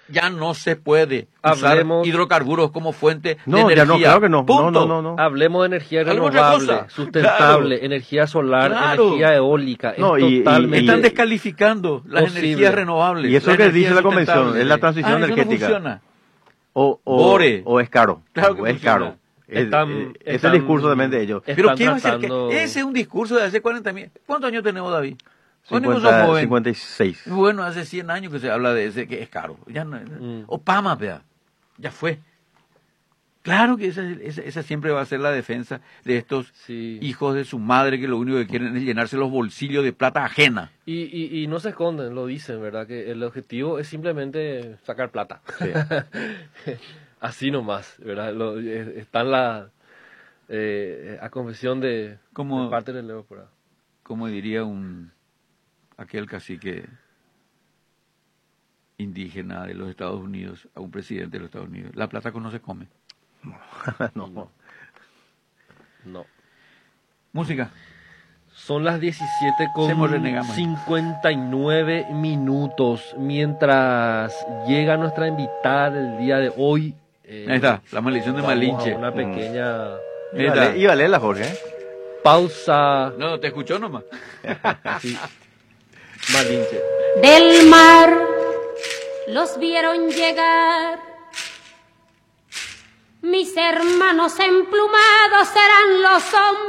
ya no se puede usar hidrocarburos como fuente de energía. Ya no, claro que no. Punto. No. Hablemos de energía ¿Alguna renovable, cosa? sustentable, Claro. energía solar, Claro. energía eólica. No, es y totalmente Están descalificando las posible. energías renovables. Y eso las que dice energías la Convención, sustentables. es la transición eso energética. No funciona. O es caro. Claro que o es funciona. caro. Es el Están- discurso también de ellos. Pero Están ¿qué va a ser? tratando- Ese es un discurso de hace 40.000. ¿Cuántos años tenemos, David? ¿Cuántos años somos jóvenes? 56. Bueno, hace 100 años que se habla de ese, que es caro. Ya no, Obama, vea, ya fue. Claro que esa siempre va a ser la defensa de estos Sí. hijos de su madre que lo único que quieren es llenarse los bolsillos de plata ajena. Y no se esconden, lo dicen, ¿verdad? Que el objetivo es simplemente sacar plata. Sí. Así nomás, ¿verdad? Está en la a confesión de parte del Leo por ahí. Como diría aquel cacique indígena de los Estados Unidos, a un presidente de los Estados Unidos, la plata no se come. No. Música. Son las 17 Hacemos con renegamos. 59 minutos. Mientras llega nuestra invitada del día de hoy. Ahí está, la maldición de vamos Malinche. a una pequeña Ahí está. Iba a leerla, Jorge. pausa. No, te escuchó nomás. Sí. Malinche. Del mar los vieron llegar. Mis hermanos emplumados serán los hombres